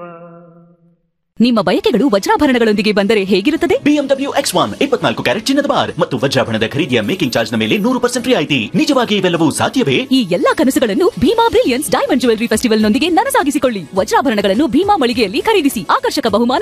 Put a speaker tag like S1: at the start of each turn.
S1: ನಿಮ್ಮ ಬಯಕೆಗಳು ವಜ್ರಾಭರಣಗಳೊಂದಿಗೆ ಬಂದರೆ ಹೇಗಿರುತ್ತದೆ?
S2: BMW X1 24 ಕ್ಯಾರೆಟ್ ಚಿನ್ನದ ಬಾರ್ ಮತ್ತು ವಜ್ರಾಭರಣದ ಖರೀದಿಯ ಮೇಕಿಂಗ್ ಚಾರ್ಜ್ ನ ಮೇಲೆ 100% ರಿಯಾಯಿತಿ. ನಿಜವಾಗಿ ಇವೆಲ್ಲವೂ ಸಾಧ್ಯವೇ?
S1: ಈ ಎಲ್ಲಾ ಕನಸುಗಳನ್ನು Bima brilliance diamond jewellery festival ನೊಂದಿಗೆ ನನಸಾಗಿಸಿಕೊಳ್ಳಿ. ವಜ್ರಾಭರಣಗಳನ್ನು ಭೀಮಾ ಮಳಿಗೆಯಲ್ಲಿ ಖರೀದಿಸಿ. ಆಕರ್ಷಕ ಬಹುಮಾನ